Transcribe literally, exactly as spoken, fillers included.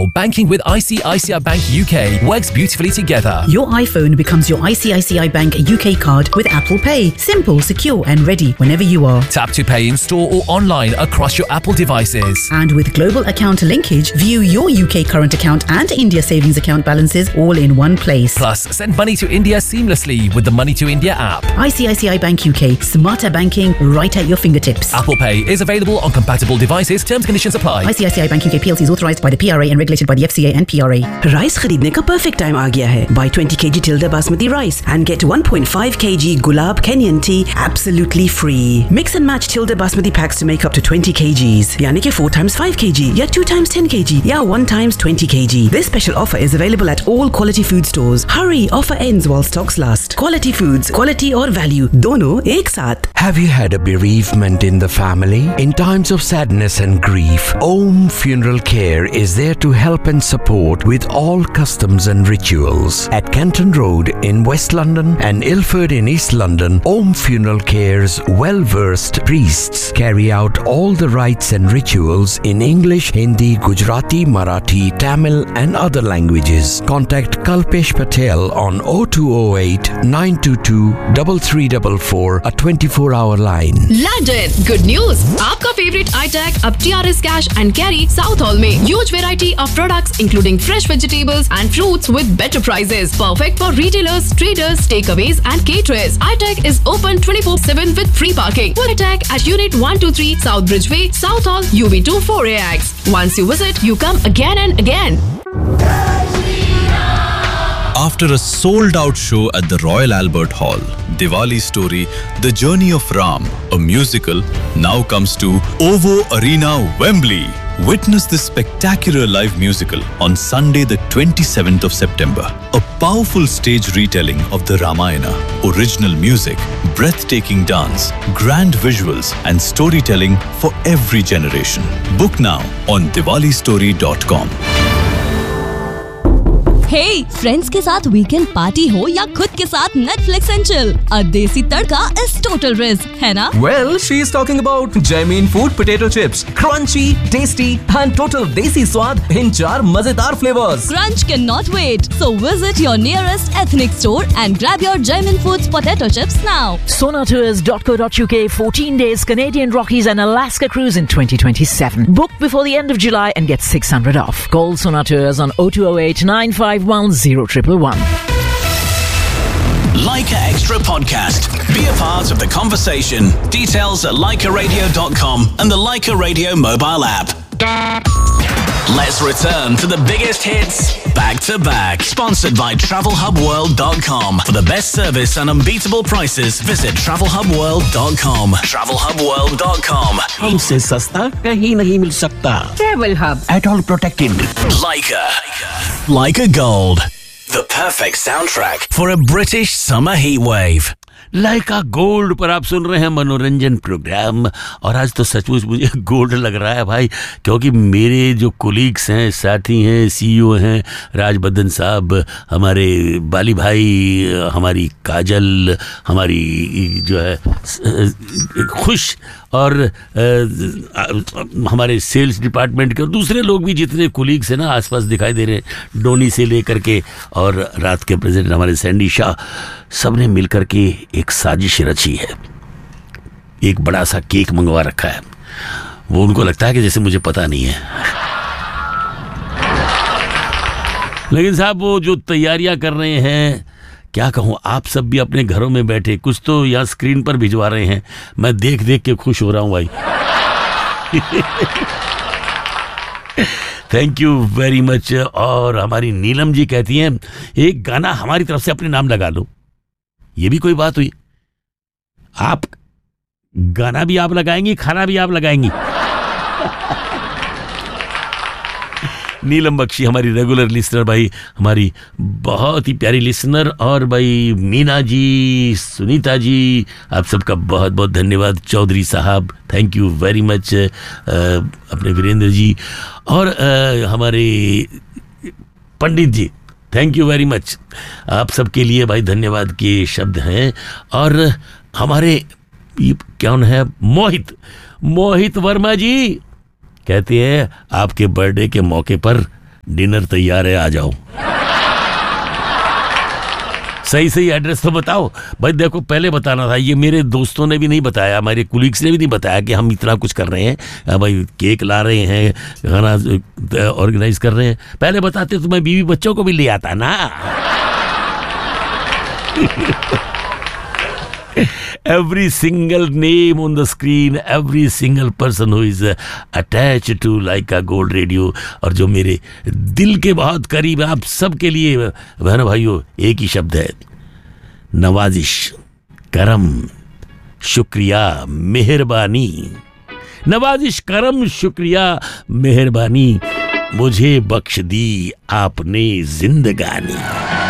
banking with I C I C I Bank U K works beautifully together. Your iPhone becomes your I C I C I Bank U K card with Apple Pay. Simple, secure and ready whenever you are. Tap to pay in store or online across your Apple devices. And with global account linkage, view your U K current account and India savings account balances all in one place. Plus, send money to India seamlessly with the Money to India app. I C I C I Bank U K. Smarter banking right at your fingertips. Apple Pay is available on compatible devices. Terms and conditions apply. I C I C I Bank U K P L C is authorized by the P R A and regulated by the F C A and P R A. Rice खरीदने का perfect time आ गया है. Buy twenty kilograms Tilda Basmati rice and get one point five kilograms Gulab Kenyan tea absolutely free. Mix and match Tilda Basmati packs to make up to twenty kilograms. यानी कि four times five kilograms या two times ten kilograms या one times twenty kilograms. This special offer is available at all quality food stores. Hurry, offer ends while stocks last. Quality foods, quality और value दोनों एक साथ. Have you had a bereavement in the family? In times of sadness and grief, Om Funeral Care is there to help and support with all customs and rituals. At Canton Road in West London and Ilford in East London, Om Funeral Care's well-versed priests carry out all the rites and rituals in English, Hindi, Gujarati, Marathi, Tamil and other languages. Contact Kalpesh Patel on oh two oh eight, nine two two, three three four four, a twenty-four hour line. Landed! Good news! आपका favorite iTech अब T R S Cash and Carry South Hall में huge variety of products including fresh vegetables and fruits with better prices. Perfect for retailers, traders, takeaways and caterers. iTech is open twenty-four seven with free parking. iTech at Unit one two three South Bridgeway, South Hall, U B two four A X. Once you visit, you come again and again. After a sold-out show at the Royal Albert Hall, Diwali Story, The Journey of Ram, a musical, now comes to OVO Arena, Wembley. Witness this spectacular live musical on Sunday the twenty-seventh of September. A powerful stage retelling of the Ramayana, original music, breathtaking dance, grand visuals and storytelling for every generation. Book now on diwali story dot com. Hey, friends के साथ weekend party हो या खुद के साथ Netflix and chill, अ देसी तड़का is total risk, है ना? Well, she is talking about Jamin Food potato chips, crunchy, tasty and total desi स्वाद in चार मजेदार flavors. Crunch cannot wait, so visit your nearest ethnic store and grab your Jamin Foods potato chips now. Sonatours dot co dot uk fourteen days Canadian Rockies and Alaska cruise in twenty twenty-seven. Book before the end of July and get six hundred off. Call Sonatours on oh two oh eight, nine five one, oh one one one. Leica Extra Podcast. Be a part of the conversation. Details at leica radio dot com and the Leica Radio mobile app. Let's return to the biggest hits back to back. Sponsored by travel hub world dot com. For the best service and unbeatable prices, visit travel hub world dot com. travel hub world dot com. हमसे सस्ता कहीं नहीं मिल सकता. Travel Hub. At all protected. Leica. Leica Gold. The perfect soundtrack for a British summer heatwave. Lyca gold पर आप सुन रहे हैं मनोरंजन प्रोग्राम. और आज तो सचमुच मुझे गोल्ड लग रहा है भाई, क्योंकि मेरे जो कोलीग्स हैं, साथी हैं, सीईओ हैं, राजबद्दन साहब, हमारे बाली भाई, हमारी काजल, हमारी जो है खुश और हमारे सेल्स डिपार्टमेंट के और दूसरे लोग भी जितने कोलीग्स हैं ना आसपास दिखाई दे रहे हैं, डोनी से लेकर के और रात के प्रेसिडेंट हमारे सैंडी शाह, सब ने मिलकर के एक साजिश रची है. एक बड़ा सा केक मंगवा रखा है. वो उनको लगता है कि जैसे मुझे पता नहीं है, लेकिन साहब वो जो तैयारियां कर रहे हैं, क्या कहूँ, आप सब भी अपने घरों में बैठे कुछ तो यहाँ स्क्रीन पर भिजवा रहे हैं. मैं देख देख के खुश हो रहा हूँ भाई. Thank you very much. और हमारी नीलम जी कहती हैं एक गाना हमारी तरफ से अपने नाम लगा लो. ये भी कोई बात हुई? आप गाना भी आप लगाएंगी, खाना भी आप लगाएंगी. नीलम बख्शी हमारी रेगुलर लिसनर भाई, हमारी बहुत ही प्यारी लिसनर. और भाई मीना जी, सुनीता जी, आप सबका बहुत बहुत धन्यवाद. चौधरी साहब थैंक यू वेरी मच. अपने वीरेंद्र जी और आ, हमारे पंडित जी थैंक यू वेरी मच. आप सबके लिए भाई धन्यवाद के शब्द हैं. और हमारे कौन है, मोहित मोहित वर्मा जी कहते हैं आपके बर्थडे के मौके पर डिनर तैयार है, आ जाओ। सही सही एड्रेस तो बताओ भाई। देखो पहले बताना था, ये मेरे दोस्तों ने भी नहीं बताया, हमारे कुलीग्स ने भी नहीं बताया कि हम इतना कुछ कर रहे हैं भाई, केक ला रहे हैं, खाना ऑर्गेनाइज कर रहे हैं। पहले बताते तो मैं बीवी बच्चों को भी ले आता ना। Every single name on the screen, every single person who is uh, attached to Laika Gold Radio, और जो मेरे दिल के बहुत करीब है, आप सबके लिए बहनों भाइयों एक ही शब्द है, नवाजिश, करम, शुक्रिया, मेहरबानी। नवाजिश, करम, शुक्रिया, मेहरबानी, मुझे बख्श दी आपने जिंदगानी।